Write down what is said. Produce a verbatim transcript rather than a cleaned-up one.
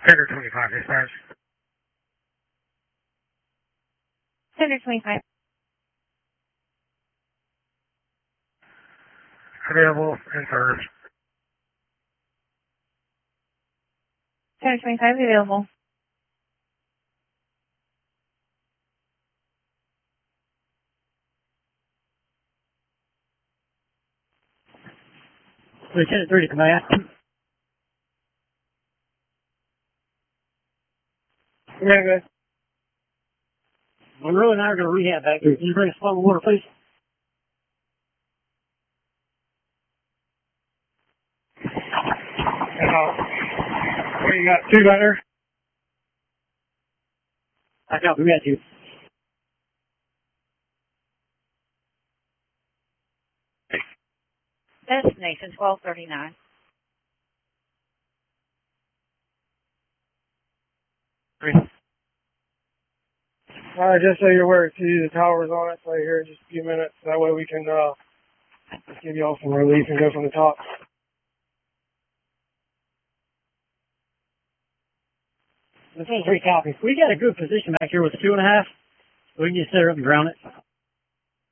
Center twenty-five, dispatch. Center twenty-five. Available and served. Center twenty-five available. Lieutenant three to command. Yeah, good. Monroe and I are going to rehab back here. Can you bring us some water, please? Uh, what you got, two gunner? I copy, we got you. Destination twelve thirty-nine. Uh, just so you're aware, see the tower's on it, so here in just a few minutes. That way we can, uh, give y'all some relief and go from the top. This is three copies. We got a good position back here with the two and a half. We can just set her up and ground it.